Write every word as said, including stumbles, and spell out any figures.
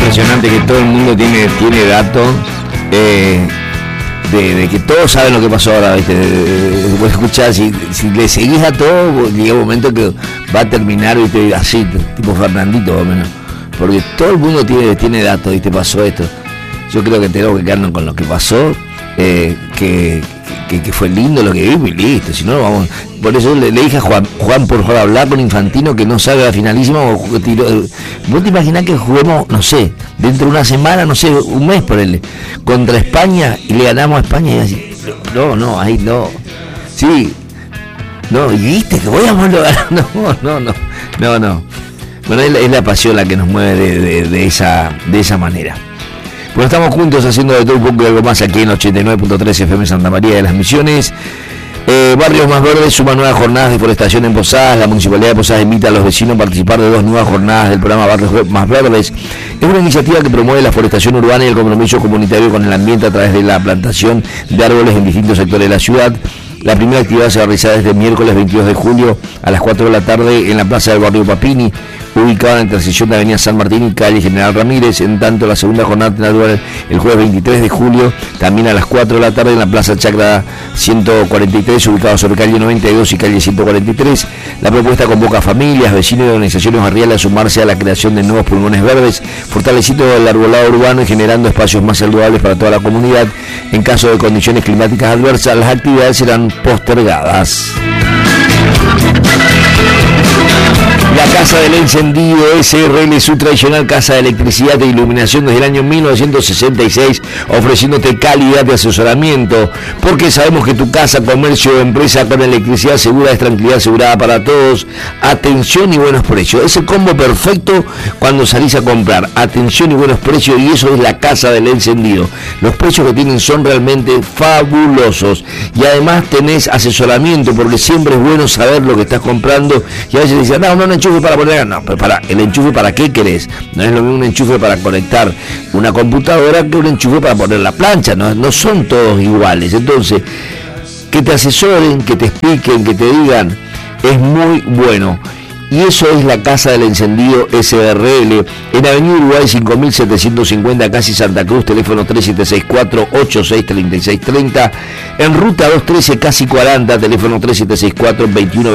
impresionante que todo el mundo tiene, tiene datos eh, de, de que todos saben lo que pasó ahora, ¿viste? Vos escuchás, si, si le seguís a todo, llega un momento que va a terminar, ¿viste? Así, tipo Fernandito, más o menos. Porque todo el mundo tiene, tiene datos, ¿viste? Pasó esto. Yo creo que tenemos que quedarnos con lo que pasó, eh, que, que, que fue lindo lo que vimos y listo. Si no, vamos. Por eso le, le dije a Juan, Juan, por favor, hablar con Infantino que no salga la finalísima. O tiro, vos te imaginás que juguemos, no sé, dentro de una semana, no sé, un mes por él, contra España y le ganamos a España y así. No, no, ahí no. Sí, no, y viste que voy a ganar. No, no, no, no, no. Bueno, es la, es la pasión la que nos mueve de, de, de, esa, de esa manera. Bueno, estamos juntos haciendo de todo un poco y algo más aquí en ochenta y nueve punto tres F M Santa María de las Misiones. Eh, Barrios Más Verdes suma nuevas jornadas de forestación en Posadas. La Municipalidad de Posadas invita a los vecinos a participar de dos nuevas jornadas del programa Barrios Más Verdes. Es una iniciativa que promueve la forestación urbana y el compromiso comunitario con el ambiente a través de la plantación de árboles en distintos sectores de la ciudad. La primera actividad se va a realizar desde el miércoles veintidós de julio a las cuatro de la tarde en la plaza del barrio Papini, ubicada en la intersección de Avenida San Martín y calle General Ramírez. En tanto, la segunda jornada tendrá lugar el jueves veintitrés de julio, también a las cuatro de la tarde en la plaza Chacra ciento cuarenta y tres, ubicada sobre calle noventa y dos y calle ciento cuarenta y tres. La propuesta convoca a familias, vecinos y organizaciones barriales a sumarse a la creación de nuevos pulmones verdes, fortaleciendo el arbolado urbano y generando espacios más saludables para toda la comunidad. En caso de condiciones climáticas adversas, las actividades serán postergadas. La Casa del Encendido S R L, su tradicional casa de electricidad e iluminación desde el año mil novecientos sesenta y seis, ofreciéndote calidad de asesoramiento, porque sabemos que tu casa, comercio o empresa con electricidad segura es tranquilidad asegurada para todos, atención y buenos precios. Es el combo perfecto cuando salís a comprar, atención y buenos precios, y eso es la Casa del Encendido. Los precios que tienen son realmente fabulosos, y además tenés asesoramiento, porque siempre es bueno saber lo que estás comprando, y a veces dicen, no, no, no enchufe para poner, no, pero para, el enchufe para qué querés, no es lo mismo un enchufe para conectar una computadora que un enchufe para poner la plancha, no, no son todos iguales. Entonces, que te asesoren, que te expliquen, que te digan, es muy bueno. Y eso es la Casa del Encendido S R L, en Avenida Uruguay cinco mil setecientos cincuenta, casi Santa Cruz, teléfono tres siete seis cuatro, ocho seis tres seis tres cero, en Ruta doscientos trece, casi cuarenta, teléfono tres siete seis cuatro, veintiuno